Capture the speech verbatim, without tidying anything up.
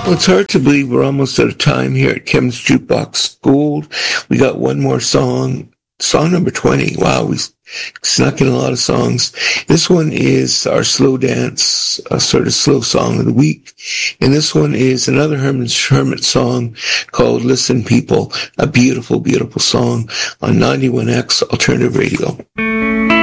Well, it's hard to believe we're almost out of time here at Kevin's Jukebox Gold. We got one more song, song number twenty. Wow, we snuck in a lot of songs. This one is our slow dance, a sort of slow song of the week. And this one is another Herman Hermit song called Listen People, a beautiful, beautiful song on ninety-one X Alternative Radio.